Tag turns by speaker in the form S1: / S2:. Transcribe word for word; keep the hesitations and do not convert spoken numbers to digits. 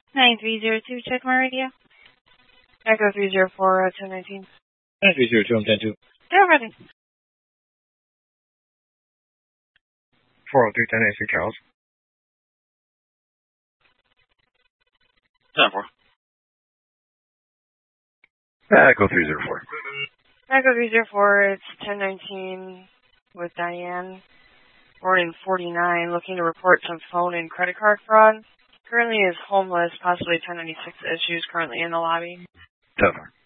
S1: nine three zero two, check my radio. Echo three zero four, uh, ten nineteen.
S2: nine three zero two, I'm ten two.
S1: Yeah, ready.
S2: four oh three, ten eighty-three, Charles.
S3: ten four.
S2: Echo three zero four.
S1: Echo three zero four, it's ten nineteen with Diane. Morning forty-nine, looking to report some phone and credit card fraud. Currently is homeless, possibly ten ninety-six issues, currently in the lobby.
S2: ten four.